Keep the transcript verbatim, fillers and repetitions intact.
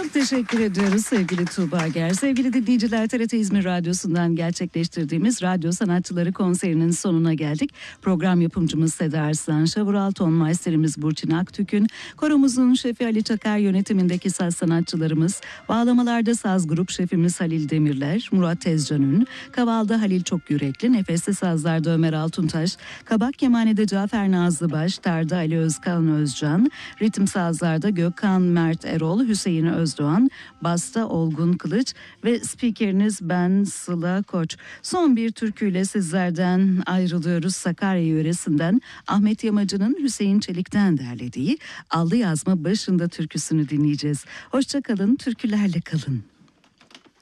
Çok teşekkür ediyoruz sevgili Tuğba Ger. Sevgili dinleyiciler, T R T İzmir Radyosu'ndan gerçekleştirdiğimiz Radyo Sanatçıları konserinin sonuna geldik. Program yapımcımız Seda Arslan, Şavur ton maisterimiz Burçin Aktük'ün, koromuzun şefi Ali Çakar, yönetimindeki saz sanatçılarımız, bağlamalarda saz grup şefimiz Halil Demirler, Murat Tezcanün, kavalda Halil Çokyürekli, nefesli sazlarda Ömer Altuntaş, kabak kemanede Cafer Nazlıbaş, tarda Ali Özkan Özcan, ritim sazlarda Gökhan Mert Erol, Hüseyin Özdoğan, basta Olgun Kılıç ve spikeriniz ben Sıla Koç. Son bir türküyle sizlerden ayrılıyoruz. Sakarya yöresinden Ahmet Yamacı'nın Hüseyin Çelik'ten derlediği Allı Yazma Başında türküsünü dinleyeceğiz. Hoşça kalın, türkülerle kalın.